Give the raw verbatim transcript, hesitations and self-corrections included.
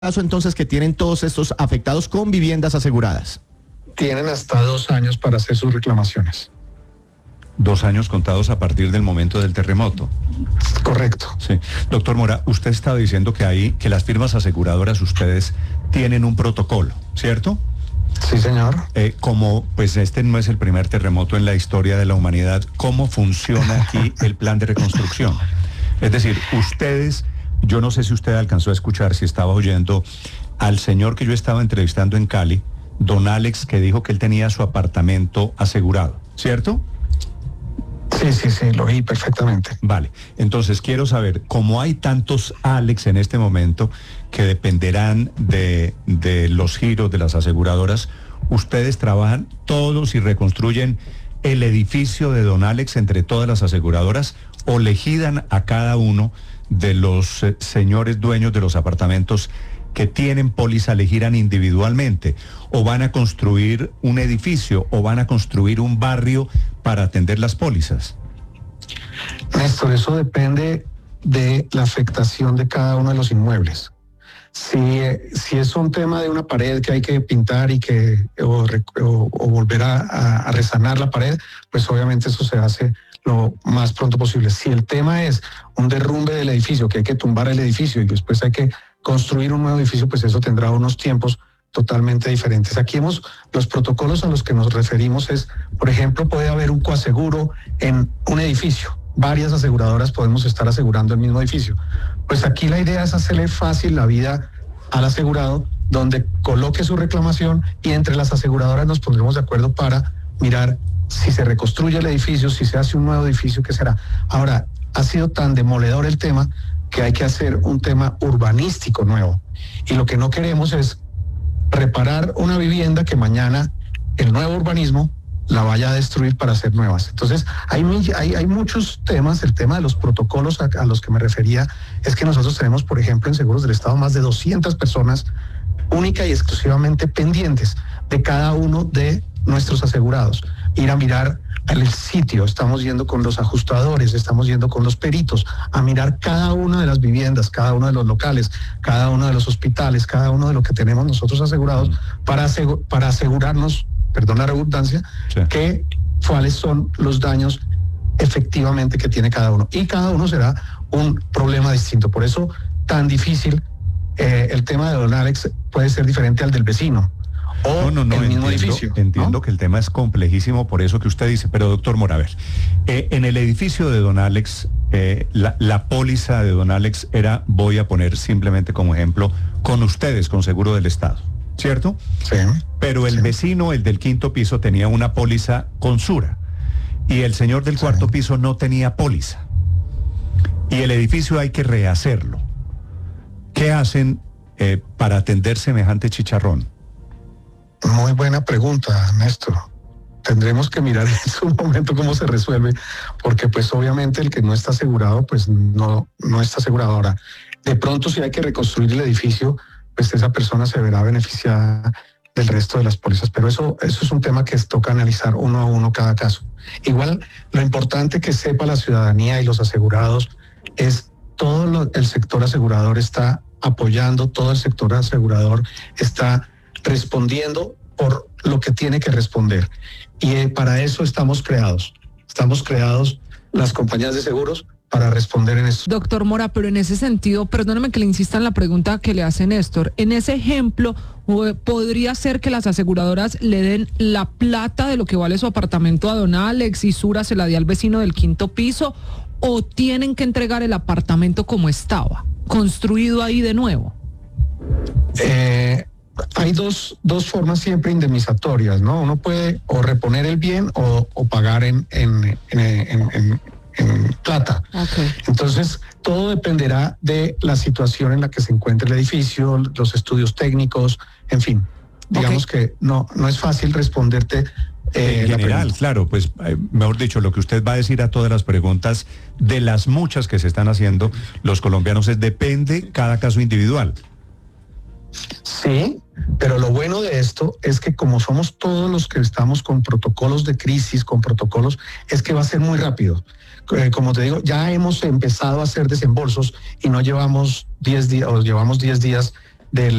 plazo entonces que tienen todos estos afectados con viviendas aseguradas? Tienen hasta dos años para hacer sus reclamaciones. Dos años contados a partir del momento del terremoto. Correcto. Sí. Doctor Mora, usted estaba diciendo que hay, que las firmas aseguradoras, ustedes tienen un protocolo, ¿cierto? Sí, señor. Eh, como pues este no es el primer terremoto en la historia de la humanidad, ¿cómo funciona aquí el plan de reconstrucción? Es decir, ustedes, yo no sé si usted alcanzó a escuchar, si estaba oyendo al señor que yo estaba entrevistando en Cali, don Alex, que dijo que él tenía su apartamento asegurado, ¿cierto? Sí, sí, sí, lo oí perfectamente. Vale, entonces quiero saber, como hay tantos Alex en este momento que dependerán de, de los giros de las aseguradoras, ¿ustedes trabajan todos y reconstruyen el edificio de don Alex entre todas las aseguradoras o le giran a cada uno de los eh, señores dueños de los apartamentos que tienen póliza, le giran individualmente, o van a construir un edificio o van a construir un barrio para atender las pólizas? Néstor, eso depende de la afectación de cada uno de los inmuebles. Si, si es un tema de una pared que hay que pintar y que o, o, o volver a, a, a resanar la pared, pues obviamente eso se hace lo más pronto posible. Si el tema es un derrumbe del edificio, que hay que tumbar el edificio y después hay que construir un nuevo edificio, pues eso tendrá unos tiempos totalmente diferentes. Aquí hemos, los protocolos a los que nos referimos es, por ejemplo, puede haber un coaseguro en un edificio. Varias aseguradoras podemos estar asegurando el mismo edificio. Pues aquí la idea es hacerle fácil la vida al asegurado, donde coloque su reclamación y entre las aseguradoras nos pondremos de acuerdo para mirar si se reconstruye el edificio, si se hace un nuevo edificio, ¿qué será? Ahora, ha sido tan demoledor el tema que hay que hacer un tema urbanístico nuevo. Y lo que no queremos es reparar una vivienda que mañana el nuevo urbanismo la vaya a destruir para hacer nuevas. Entonces, hay, hay, hay muchos temas. El tema de los protocolos a, a los que me refería es que nosotros tenemos, por ejemplo, en Seguros del Estado más de doscientas personas única y exclusivamente pendientes de cada uno de nuestros asegurados. Ir a mirar al sitio, estamos yendo con los ajustadores, estamos yendo con los peritos a mirar cada una de las viviendas, cada uno de los locales, cada uno de los hospitales, cada uno de lo que tenemos nosotros asegurados mm. para, asegu- para asegurarnos, perdón la redundancia, sí. que cuáles son los daños efectivamente que tiene cada uno. Y cada uno será un problema distinto. Por eso tan difícil eh, el tema de don Alex puede ser diferente al del vecino. O no, no, no, el mismo entiendo, edificio. Entiendo ¿no? que el tema es complejísimo, por eso que usted dice, pero doctor Mora, a ver, eh, en el edificio de don Alex, eh, la, la póliza de don Alex era, voy a poner simplemente como ejemplo, con ustedes, con Seguro del Estado, ¿cierto? Sí. Pero el sí. vecino, el del quinto piso, tenía una póliza con Sura, y el señor del cuarto sí. piso no tenía póliza, y el edificio hay que rehacerlo. ¿Qué hacen eh, para atender semejante chicharrón? Muy buena pregunta, Néstor. Tendremos que mirar en su momento cómo se resuelve, porque pues obviamente el que no está asegurado, pues no, no está asegurado. Ahora, de pronto si hay que reconstruir el edificio, pues esa persona se verá beneficiada del resto de las pólizas, pero eso, eso es un tema que toca analizar uno a uno cada caso. Igual, lo importante que sepa la ciudadanía y los asegurados es todo lo, el sector asegurador está apoyando, todo el sector asegurador está respondiendo por lo que tiene que responder. Y eh, para eso estamos creados. Estamos creados las compañías de seguros para responder en eso. Doctor Mora, pero en ese sentido, perdóneme que le insista en la pregunta que le hace Néstor. En ese ejemplo, ¿podría ser que las aseguradoras le den la plata de lo que vale su apartamento a don Alex y Sura se la dé al vecino del quinto piso? ¿O tienen que entregar el apartamento como estaba, construido ahí de nuevo? Eh... Hay dos, dos formas siempre indemnizatorias, ¿no? Uno puede o reponer el bien o, o pagar en, en, en, en, en, en plata. Okay. Entonces, todo dependerá de la situación en la que se encuentre el edificio, los estudios técnicos, en fin. Digamos okay. que no, no es fácil responderte. Eh, en general, claro, pues eh, mejor dicho, lo que usted va a decir a todas las preguntas, de las muchas que se están haciendo los colombianos, es depende cada caso individual. Sí, pero lo bueno de esto es que como somos todos los que estamos con protocolos de crisis, con protocolos, es que va a ser muy rápido. Eh, como te digo, ya hemos empezado a hacer desembolsos y no llevamos diez días, o llevamos diez días del